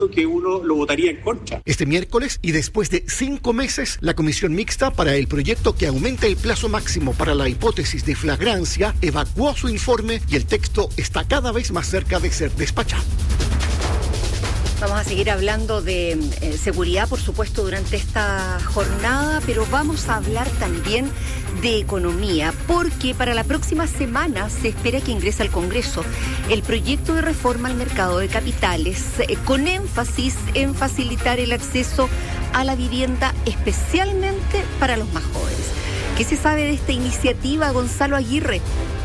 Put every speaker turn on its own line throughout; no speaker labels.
que uno lo votaría en contra.
Este miércoles, y después de 5 meses, la comisión mixta para el proyecto que aumenta el plazo máximo para la hipótesis de flagrancia evacuó su informe y el texto está cada vez más cerca de ser despachado.
Vamos a seguir hablando de seguridad, por supuesto, durante esta jornada, pero vamos a hablar también de economía, porque para la próxima semana se espera que ingrese al Congreso el proyecto de reforma al mercado de capitales, con énfasis en facilitar el acceso a la vivienda, especialmente para los más jóvenes. ¿Qué se sabe de esta iniciativa, Gonzalo Aguirre?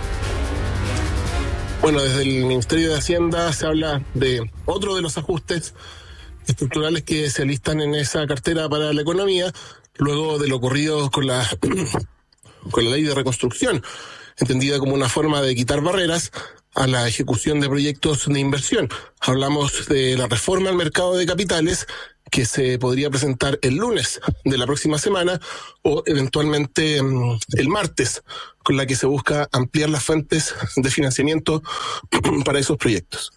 Bueno, desde el Ministerio de Hacienda se habla de otro de los ajustes estructurales que se alistan en esa cartera para la economía, luego de lo ocurrido con la ley de reconstrucción, entendida como una forma de quitar barreras a la ejecución de proyectos de inversión. Hablamos de la reforma al mercado de capitales, que se podría presentar el lunes de la próxima semana o eventualmente el martes, con la que se busca ampliar las fuentes de financiamiento para esos proyectos.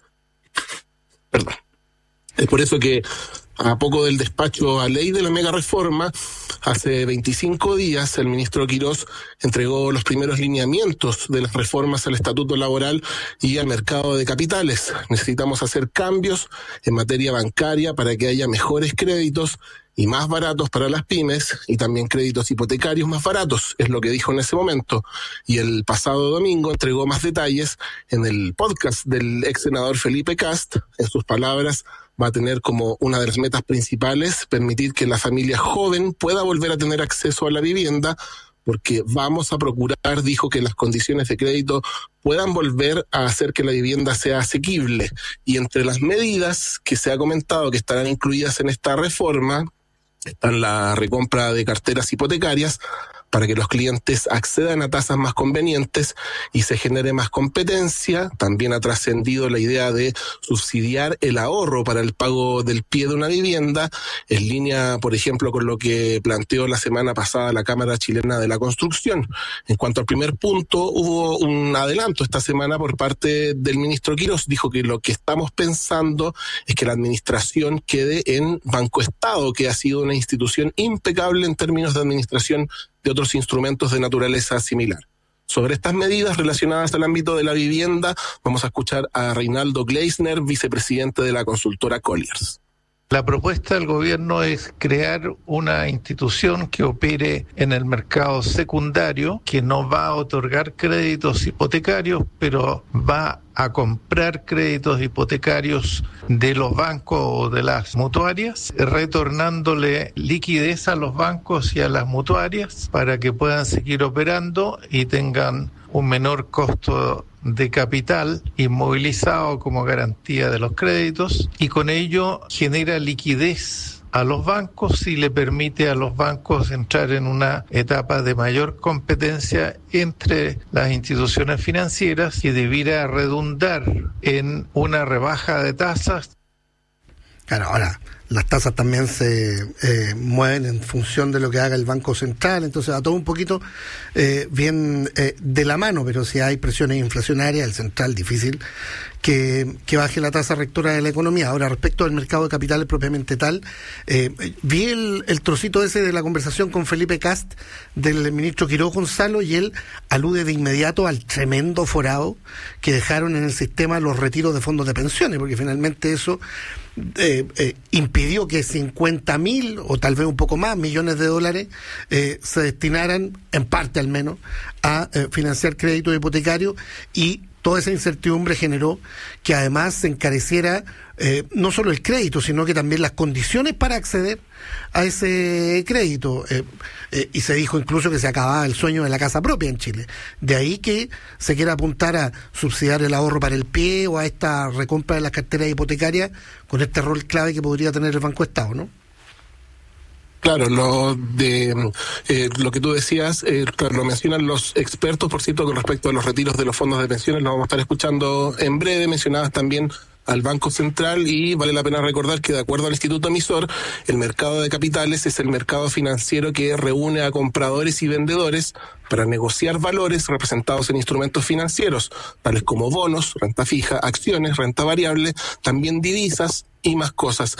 Perdón. Es por eso que a poco del despacho a ley de la mega reforma, hace 25 días el ministro Quirós entregó los primeros lineamientos de las reformas al estatuto laboral y al mercado de capitales. Necesitamos hacer cambios en materia bancaria para que haya mejores créditos y más baratos para las pymes, y también créditos hipotecarios más baratos, es lo que dijo en ese momento. Y el pasado domingo entregó más detalles en el podcast del ex senador Felipe Kast. En sus palabras, va a tener como una de las metas principales permitir que la familia joven pueda volver a tener acceso a la vivienda, porque vamos a procurar, dijo, que las condiciones de crédito puedan volver a hacer que la vivienda sea asequible. Y entre las medidas que se ha comentado que estarán incluidas en esta reforma están la recompra de carteras hipotecarias para que los clientes accedan a tasas más convenientes y se genere más competencia. También ha trascendido la idea de subsidiar el ahorro para el pago del pie de una vivienda, en línea, por ejemplo, con lo que planteó la semana pasada la Cámara Chilena de la Construcción. En cuanto al primer punto, hubo un adelanto esta semana por parte del ministro Quirós. Dijo que lo que estamos pensando es que la administración quede en Banco Estado, que ha sido una institución impecable en términos de administración de otros instrumentos de naturaleza similar. Sobre estas medidas relacionadas al ámbito de la vivienda, vamos a escuchar a Reinaldo Gleisner, vicepresidente de la consultora Colliers.
La propuesta del gobierno es crear una institución que opere en el mercado secundario, que no va a otorgar créditos hipotecarios, pero va a comprar créditos hipotecarios de los bancos o de las mutuarias, retornándole liquidez a los bancos y a las mutuarias para que puedan seguir operando y tengan un menor costo de capital inmovilizado como garantía de los créditos, y con ello genera liquidez a los bancos y le permite a los bancos entrar en una etapa de mayor competencia entre las instituciones financieras, que debiera redundar en una rebaja de tasas.
Claro, ahora las tasas también se mueven en función de lo que haga el Banco Central, entonces va todo un poquito bien de la mano, pero si hay presiones inflacionarias, el central difícil que baje la tasa rectora de la economía. Ahora, respecto al mercado de capitales propiamente tal, vi el trocito ese de la conversación con Felipe Kast del ministro Quirós, Gonzalo, y él alude de inmediato al tremendo forado que dejaron en el sistema los retiros de fondos de pensiones, porque finalmente eso impidió que 50.000 o tal vez un poco más millones de dólares se destinaran, en parte al menos, a financiar créditos hipotecarios, y toda esa incertidumbre generó que además se encareciera no solo el crédito, sino que también las condiciones para acceder a ese crédito. Y se dijo incluso que se acababa el sueño de la casa propia en Chile. De ahí que se quiera apuntar a subsidiar el ahorro para el pie o a esta recompra de las carteras hipotecarias con este rol clave que podría tener el Banco Estado, ¿no?
Claro, lo que tú decías, claro, lo mencionan los expertos, por cierto, con respecto a los retiros de los fondos de pensiones, lo vamos a estar escuchando en breve. Mencionabas también al Banco Central, y vale la pena recordar que de acuerdo al Instituto Emisor, el mercado de capitales es el mercado financiero que reúne a compradores y vendedores para negociar valores representados en instrumentos financieros, tales como bonos, renta fija, acciones, renta variable, también divisas y más cosas.